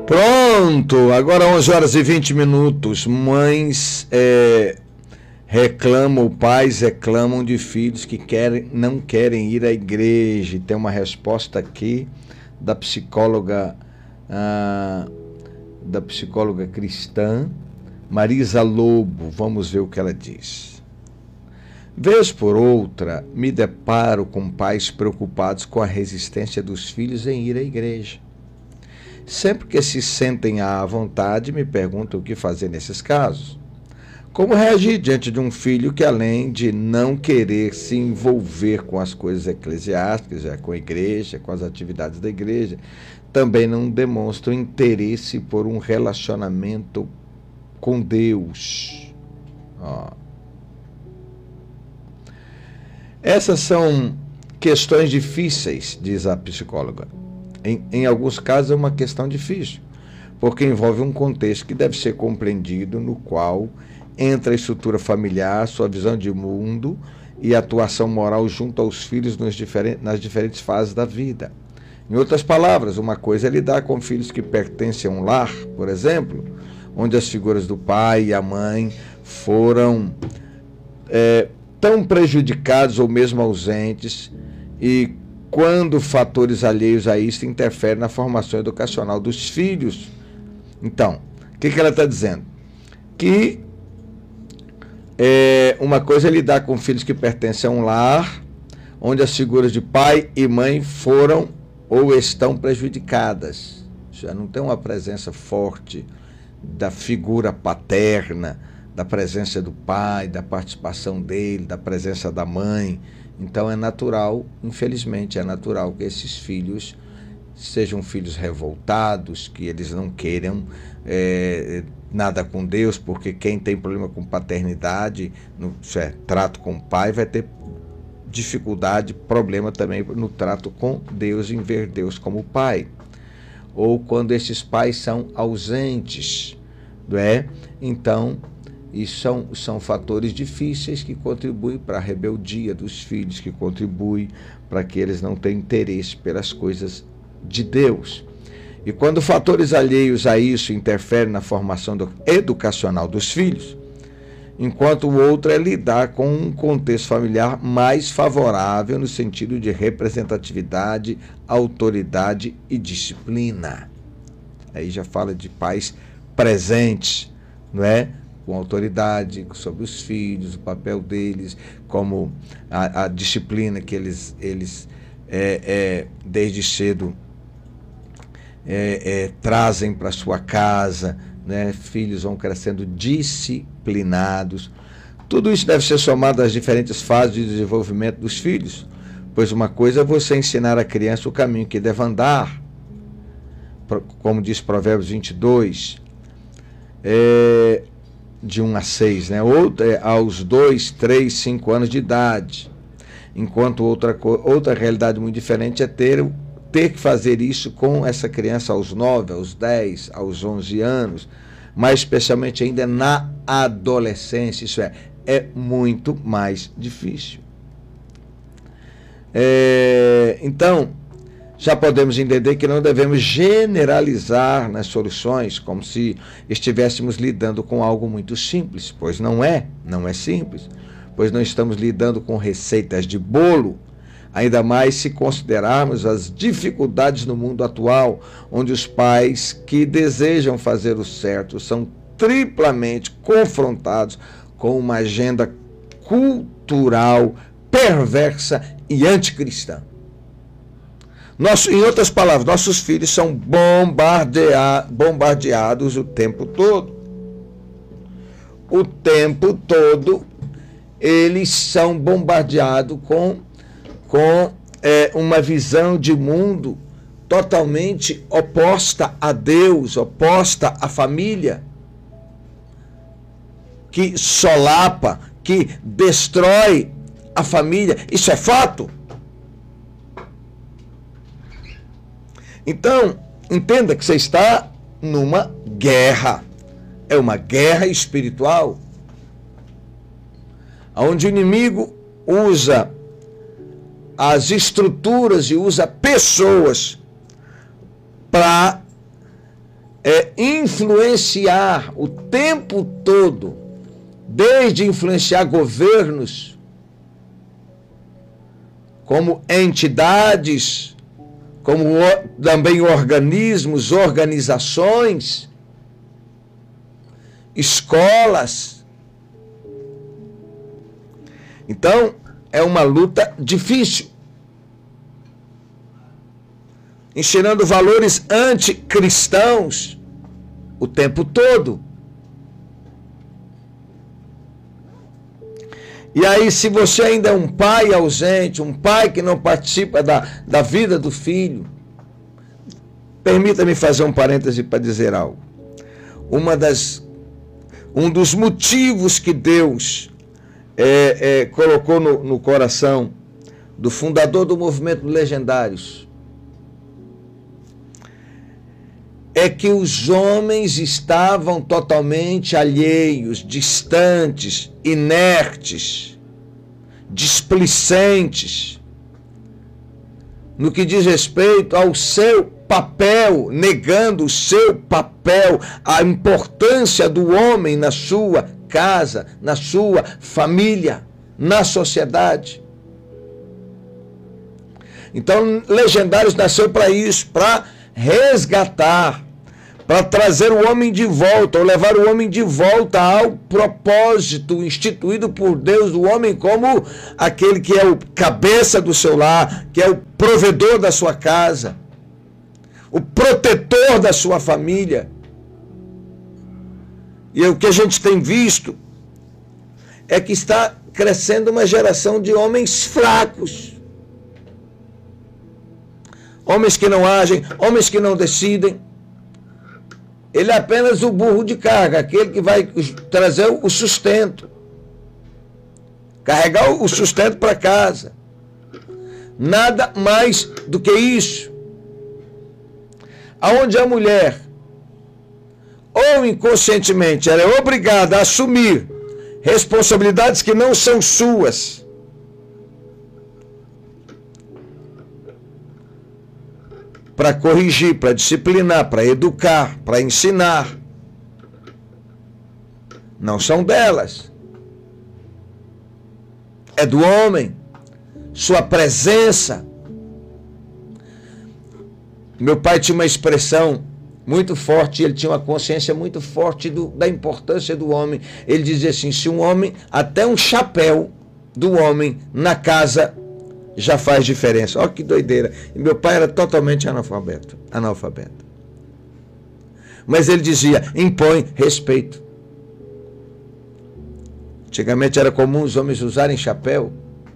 Pronto, agora 11 horas e 20 minutos. Mães reclamam, pais reclamam de filhos que não querem ir à igreja. E tem uma resposta aqui da psicóloga cristã Marisa Lobo. Vamos ver o que ela diz. Vez por outra, me deparo com pais preocupados com a resistência dos filhos em ir à igreja. Sempre que se sentem à vontade, me perguntam o que fazer nesses casos. Como reagir diante de um filho que, além de não querer se envolver com as coisas eclesiásticas, com a igreja, com as atividades da igreja, também não demonstra interesse por um relacionamento com Deus? Essas são questões difíceis, diz a psicóloga. Em alguns casos é uma questão difícil, porque envolve um contexto que deve ser compreendido, no qual entra a estrutura familiar, sua visão de mundo e atuação moral junto aos filhos nas diferentes fases da vida. Em outras palavras, uma coisa é lidar com filhos que pertencem a um lar, por exemplo, onde as figuras do pai e a mãe foram tão prejudicados ou mesmo ausentes, e quando fatores alheios a isso interferem na formação educacional dos filhos. Então, o que ela está dizendo? Que uma coisa é lidar com filhos que pertencem a um lar, onde as figuras de pai e mãe foram ou estão prejudicadas. Já não tem uma presença forte da figura paterna, da presença do pai, da participação dele, da presença da mãe. Então é natural, infelizmente, é natural que esses filhos sejam filhos revoltados, que eles não queiram nada com Deus, porque quem tem problema com paternidade, trato com o pai, vai ter dificuldade, problema também no trato com Deus, em ver Deus como pai. Ou quando esses pais são ausentes, não é? Então, isso são fatores difíceis que contribuem para a rebeldia dos filhos, que contribuem para que eles não tenham interesse pelas coisas de Deus. E quando fatores alheios a isso interferem na formação educacional dos filhos, enquanto o outro é lidar com um contexto familiar mais favorável no sentido de representatividade, autoridade e disciplina. Aí já fala de pais presentes, não é? Com autoridade sobre os filhos, o papel deles, como a disciplina que eles desde cedo trazem para sua casa, né? Filhos vão crescendo disciplinados. Tudo isso deve ser somado às diferentes fases de desenvolvimento dos filhos, pois uma coisa é você ensinar a criança o caminho que deve andar, como diz Provérbios 22, de 1 a 6, né? Outra aos 2, 3, 5 anos de idade, enquanto outra realidade muito diferente é ter que fazer isso com essa criança aos 9, aos 10, aos 11 anos, mas especialmente ainda na adolescência. Isso é muito mais difícil. Então, já podemos entender que não devemos generalizar nas soluções como se estivéssemos lidando com algo muito simples, pois não é simples, pois não estamos lidando com receitas de bolo, ainda mais se considerarmos as dificuldades no mundo atual, onde os pais que desejam fazer o certo são triplamente confrontados com uma agenda cultural perversa e anticristã. Em outras palavras, nossos filhos são bombardeados o tempo todo. O tempo todo eles são bombardeados com uma visão de mundo totalmente oposta a Deus, oposta à família, que solapa, que destrói a família. Isso é fato. Então, entenda que você está numa guerra. É uma guerra espiritual, onde o inimigo usa as estruturas e usa pessoas para influenciar o tempo todo, desde influenciar governos, como entidades, como também organismos, organizações, escolas. Então, é uma luta difícil, ensinando valores anticristãos o tempo todo. E aí, se você ainda é um pai ausente, um pai que não participa da vida do filho, permita-me fazer um parêntese para dizer algo. Um dos motivos que Deus colocou no coração do fundador do movimento Legendários é que os homens estavam totalmente alheios, distantes, inertes, displicentes, no que diz respeito ao seu papel, negando o seu papel, a importância do homem na sua casa, na sua família, na sociedade. Então, Legendários nasceu para isso, para resgatar, para trazer o homem de volta, ou levar o homem de volta ao propósito instituído por Deus, o homem como aquele que é o cabeça do seu lar, que é o provedor da sua casa, o protetor da sua família. E o que a gente tem visto é que está crescendo uma geração de homens fracos, homens que não agem, homens que não decidem. Ele é apenas o burro de carga, aquele que vai trazer o sustento, carregar o sustento para casa. Nada mais do que isso. Aonde a mulher, ou inconscientemente, ela é obrigada a assumir responsabilidades que não são suas, para corrigir, para disciplinar, para educar, para ensinar. Não são delas. É do homem. Sua presença. Meu pai tinha uma expressão muito forte, ele tinha uma consciência muito forte da importância do homem. Ele dizia assim, se um homem, até um chapéu do homem na casa já faz diferença. Olha que doideira. E meu pai era totalmente analfabeto. Mas ele dizia, impõe respeito. Antigamente era comum os homens usarem chapéu.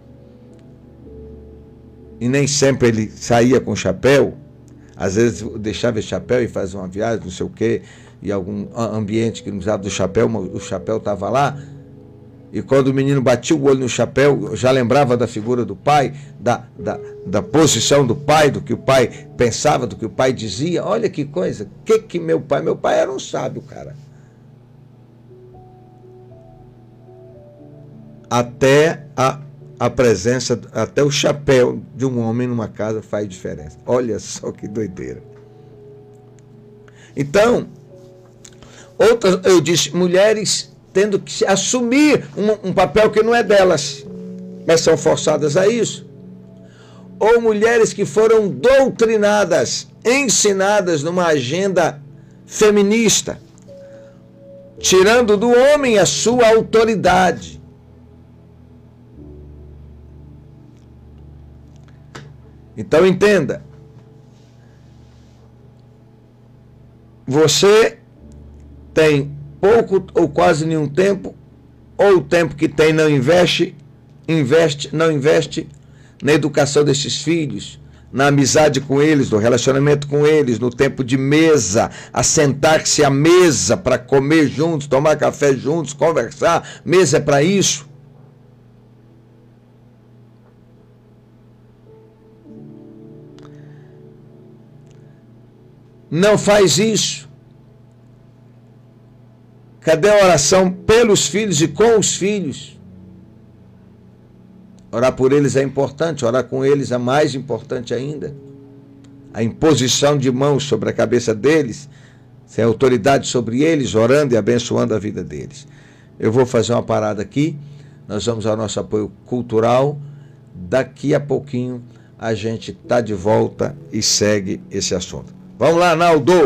E nem sempre ele saía com chapéu. Às vezes deixava esse chapéu e fazia uma viagem, não sei o quê, e algum ambiente que não usava do chapéu, o chapéu estava lá. E quando o menino batia o olho no chapéu, já lembrava da figura do pai, da posição do pai, do que o pai pensava, do que o pai dizia. Olha que coisa, que meu pai era um sábio, cara. Até a presença, até o chapéu de um homem numa casa faz diferença. Olha só que doideira. Então, eu disse, mulheres tendo que assumir um papel que não é delas, mas são forçadas a isso. Ou mulheres que foram doutrinadas, ensinadas numa agenda feminista, tirando do homem a sua autoridade. Então entenda, você tem pouco ou quase nenhum tempo, ou o tempo que tem não investe na educação desses filhos, na amizade com eles, no relacionamento com eles, no tempo de mesa, a sentar-se à mesa para comer juntos, tomar café juntos, conversar. Mesa é para isso. Não faz isso. Cadê a oração pelos filhos e com os filhos? Orar por eles é importante, orar com eles é mais importante ainda. A imposição de mãos sobre a cabeça deles Você é autoridade sobre eles, orando e abençoando a vida deles. Eu vou fazer uma parada aqui. Nós vamos ao nosso apoio cultural. Daqui a pouquinho a gente está de volta e segue esse assunto. Vamos lá, Naldo!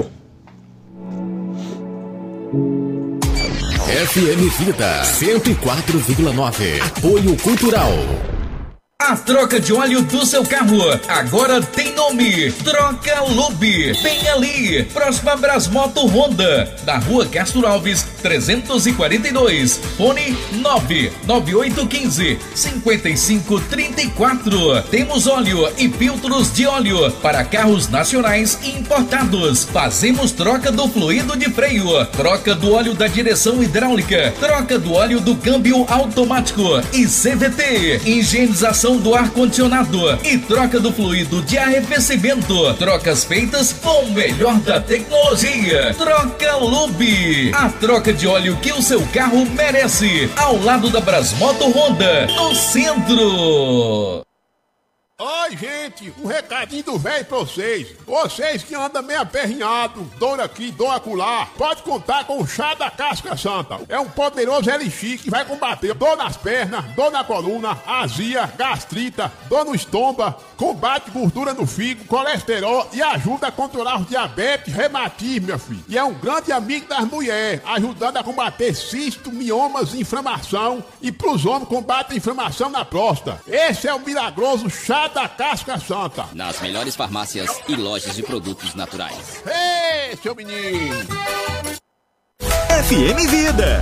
FM Vida 104,9. Apoio cultural. A troca de óleo do seu carro agora tem nome: Troca Lube. Bem ali, próxima a Brasmoto Honda, na Rua Castro Alves 342. Fone 99815-5534. Temos óleo e filtros de óleo para carros nacionais e importados. Fazemos troca do fluido de freio, troca do óleo da direção hidráulica, troca do óleo do câmbio automático e CVT, higienização do ar-condicionado e troca do fluido de arrefecimento. Trocas feitas com o melhor da tecnologia. Troca Lube. A troca de óleo que o seu carro merece. Ao lado da Brasmoto Honda, no centro. Oi, gente, um recadinho do velho pra vocês. Vocês que andam meio aperrinhado, dor aqui, dor acolá, pode contar com o chá da casca santa. É um poderoso elixir que vai combater dor nas pernas, dor na coluna, azia, gastrita, dor no estômago, combate gordura no fígado, colesterol e ajuda a controlar os diabetes, reumatismo, meu filho. E é um grande amigo das mulheres, ajudando a combater cisto, miomas, inflamação, e pros homens combate a inflamação na próstata. Esse é o milagroso chá da casca santa. Nas melhores farmácias e lojas de produtos naturais. Ei, seu menino! FM Vida.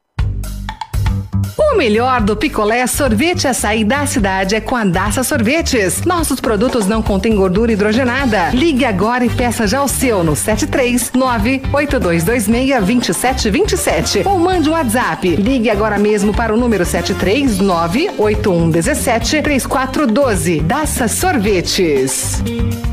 O melhor do picolé sorvete açaí da cidade é com a Daça Sorvetes. Nossos produtos não contêm gordura hidrogenada. Ligue agora e peça já o seu no 739-8226-2727 ou mande um WhatsApp. Ligue agora mesmo para o número 739-8117-3412. Daça Sorvetes.